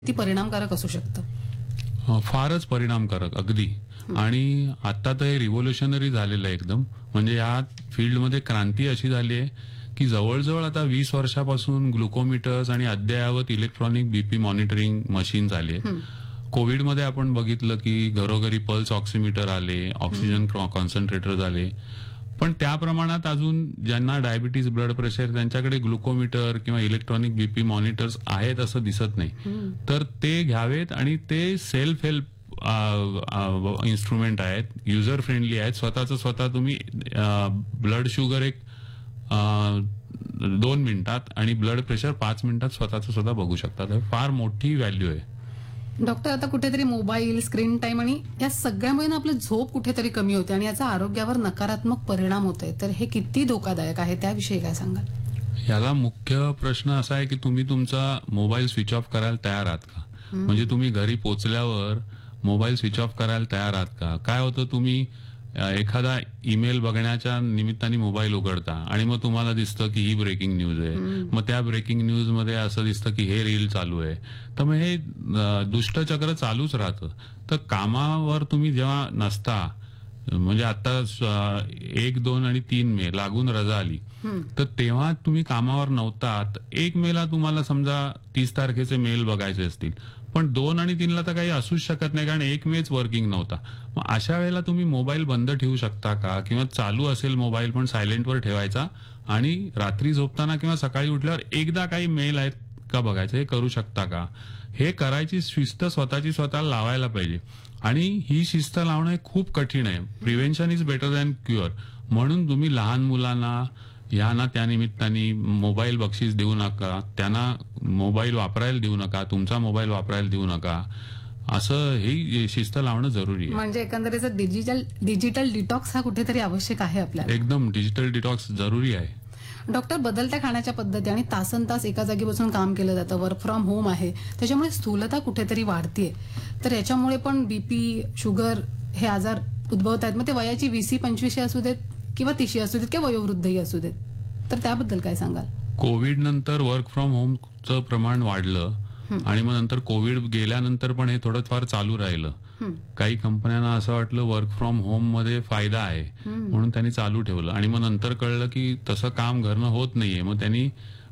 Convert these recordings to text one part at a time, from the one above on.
किती परिणामकारक असू शकतं? फारच परिणामकारक अगदी. आणि आता तर हे रिव्होल्युशनरी झालेलं आहे एकदम. म्हणजे या फील्डमध्ये क्रांती अशी झाली आहे की जवळजवळ आता 20 वर्षापासून ग्लुकोमीटर्स आणि अद्ययावत इलेक्ट्रॉनिक बीपी मॉनिटरिंग मशीन्स आली आहे. कोविडमध्ये आपण बघितलं की घरोघरी पल्स ऑक्सिमीटर आले, ऑक्सिजन कॉन्सन्ट्रेटर्स आले. पण त्या प्रमाणात अजून ज्यांना डायबिटीज, ब्लड प्रेशर त्यांच्याकडे ग्लुकोमीटर किंवा इलेक्ट्रॉनिक बीपी मॉनिटर्स आहेत असं दिसत नाही. तर ते घ्यावेत आणि ते सेल्फ हेल्प इन्स्ट्रुमेंट आहेत, युजर फ्रेंडली आहेत. स्वतः तुम्ही ब्लड शुगर एक 2 मिनिटात आणि ब्लड प्रेशर 5 मिनिटात स्वतः बघू शकतात. फार मोठी व्हॅल्यू आहे. डॉक्टर, आता कुठेतरी मोबाईल, स्क्रीन टाइम आणि या सगळ्यामुळे ना आपली झोप कुठेतरी कमी होते आणि याचा आरोग्यावर नकारात्मक परिणाम होत आहे. तर हे किती धोकादायक आहे त्याविषयी काय सांगाल? याला मुख्य प्रश्न असा आहे की तुम्ही तुमचा मोबाईल स्विच ऑफ करायला तयार आहात का? म्हणजे तुम्ही घरी पोहोचल्यावर मोबाईल स्विच ऑफ करायला तयार आहात का? काय होतं, तुम्ही एखादा ईमेल बघण्याच्या निमित्ताने मोबाईल उघडता आणि मग तुम्हाला दिसतं की ही ब्रेकिंग न्यूज आहे. मग त्या ब्रेकिंग न्यूज मध्ये असं दिसतं की हे रील चालू आहे. तर मग हे दुष्टचक्र चालूच राहतं. तर कामावर तुम्ही जेव्हा नसता, म्हणजे आता 1, 2 आणि 3 मे लागून रजा आली, तर तेव्हा तुम्ही कामावर नव्हतात. 1 मेला तुम्हाला समजा 30 तारखेचे मेल बघायचे असतील, पण 2 आणि 3ला तर काही असूच शकत नाही, कारण 1 मेच वर्किंग नव्हता. मग अशा वेळेला तुम्ही मोबाईल बंद ठेवू शकता का? किंवा चालू असेल मोबाईल पण सायलेंटवर ठेवायचा आणि रात्री झोपताना किंवा सकाळी उठल्यावर एकदा काही मेल आहेत का बघायचं. हे करू शकता का? हे करायची शिस्त स्वतःला लावायला पाहिजे. आणि ही शिस्त लावणं हे खूप कठीण आहे. Prevention is better than cure. म्हणून तुम्ही लहान मुलांना यांना त्या निमित्ताने मोबाईल बक्षीस देऊ नका, त्यांना मोबाईल वापरायला देऊ नका, तुमचा मोबाईल वापरायला देऊ नका. असं ही शिस्त लावणं जरुरी आहे. म्हणजे एकंदरीत डिजिटल डिटॉक्स हा कुठेतरी आवश्यक आहे आपल्याला. एकदम डिजिटल डिटॉक्स जरुरी आहे. डॉक्टर, बदलत्या खाण्याच्या पद्धती आणि तासनतास एका जागी बसून काम केलं जातं, वर्क फ्रॉम होम आहे, त्याच्यामुळे स्थूलता कुठेतरी वाढतीये. तर याच्यामुळे पण बीपी, शुगर हे आजार उद्भवत आहेत. मग ते वयाची 20-25 असू देत किंवा 30 असू देत किंवा वयोवृद्धही असू देत. तर त्याबद्दल काय सांगाल? कोविड नंतर वर्क फ्रॉम होमचं प्रमाण वाढलं आणि मग नंतर कोविड गेल्यानंतर पण हे थोडंफार चालू राहिलं. काही कंपन्यांना असं वाटलं वर्क फ्रॉम होम मध्ये फायदा आहे म्हणून त्यांनी चालू ठेवलं. आणि मग नंतर कळलं की तसं काम घरनं होत नाहीये. मग त्यांनी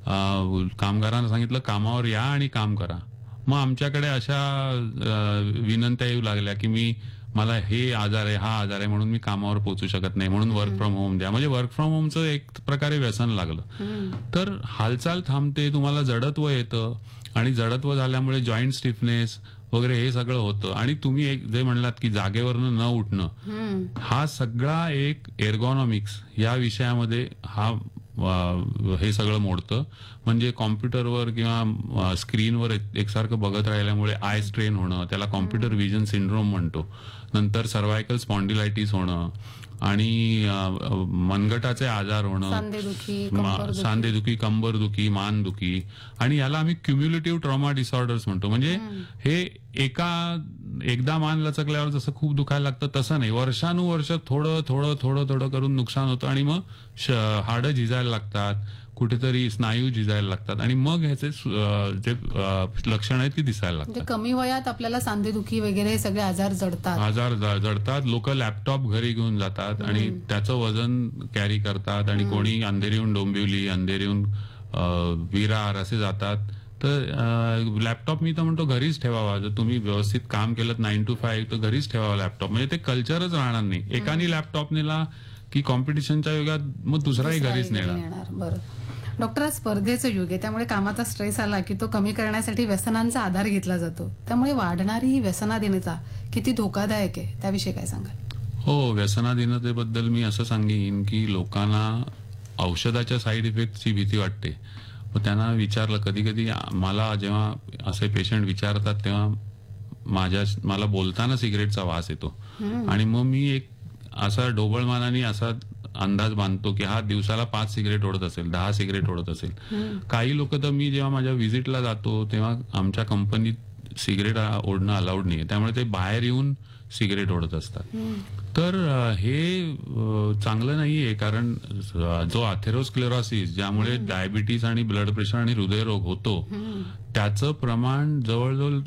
कामगारांना सांगितलं कामावर या आणि काम करा. मग आमच्याकडे अशा विनंत्या येऊ लागल्या की मला हे आजार आहे, हा आजार आहे, म्हणून मी कामावर पोहोचू शकत नाही, म्हणून वर्क फ्रॉम होम द्या. म्हणजे वर्क फ्रॉम होमचं एक प्रकारे व्यसन लागलं. तर हालचाल थांबते, तुम्हाला जडत्व येतं आणि जडत्व झाल्यामुळे जॉईंट स्टिफनेस वगैरे हे सगळं होतं. आणि तुम्ही एक जे म्हणलात की जागेवरनं न उठणं, हा सगळा एक एर्गॉनॉमिक्स या विषयामध्ये हे सगळं मोडतं. म्हणजे कॉम्प्युटरवर किंवा स्क्रीनवर एकसारखं बघत राहिल्यामुळे आय स्ट्रेन होणं, त्याला कॉम्प्युटर विजन सिंड्रोम म्हणतो. नंतर सर्व्हायकल स्पॉन्डिलायटिस होणं आणि मनगटाचे आजार होणं, सांधेदुखी, कंबरदुखी, मानदुखी. आणि याला आम्ही क्युम्युलेटिव्ह ट्रॉमा डिसऑर्डर्स म्हणतो. म्हणजे हे एकदा मान लचकल्यावर जसं खूप दुखायला लागतं तसं नाही, वर्षानुवर्ष थोडं करून नुकसान होतं आणि मग हाडं झिजायला लागतात, कुठेतरी स्नायू झिजायला लागतात आणि मग ह्याचे जे लक्षण आहेत ती दिसायला लागतात. कमी वयात आपल्याला सांधेदुखी वगैरे हे सगळे आजार जडतात. लोक लॅपटॉप घरी घेऊन जातात आणि त्याचं वजन कॅरी करतात आणि कोणी अंधेरीहून डोंबिवली, अंधेरीहून विरार असे जातात. तर लॅपटॉप मी तर म्हणतो घरीच ठेवावा. जर तुम्ही व्यवस्थित काम केलं 9 to 5 तर घरीच ठेवावा लॅपटॉप. म्हणजे ते कल्चरच राहणार नाही. एकाने लॅपटॉप नेला की कॉम्पिटिशनच्या युगात मग दुसराही घरीच नेणार. बरं डॉक्टर, आज स्पर्धेचं युग आहे, त्यामुळे कामाचा स्ट्रेस आला की तो कमी करण्यासाठी व्यसनांचा आधार घेतला जातो. त्यामुळे वाढणारी ही व्यसनाधीनता किती धोकादायक आहे त्याविषयी काय सांगाल? हो, व्यसनाधीनतेबद्दल मी असं सांगेन की लोकांना औषधाच्या साईड इफेक्टची भीती वाटते. मग त्यांना विचारलं, कधी मला जेव्हा असे पेशंट विचारतात तेव्हा मला बोलताना सिगरेटचा वास येतो आणि मग मी एक असा ढोबळमानाने असा अंदाज बांधतो की हा दिवसाला 5 सिगरेट ओढत असेल, 10 सिगरेट ओढत असेल. काही लोक तर मी जेव्हा माझ्या व्हिजिटला जातो तेव्हा आमच्या कंपनीत सिगरेट ओढणं अलाउड नाहीये, त्यामुळे ते बाहेर येऊन सिगरेट ओढत असतात. तर हे चांगलं नाहीये, कारण जो अथेरोस्क्लेरोसिस ज्यामुळे डायबिटीस आणि ब्लड प्रेशर आणि हृदयरोग होतो त्याचं प्रमाण जवळजवळ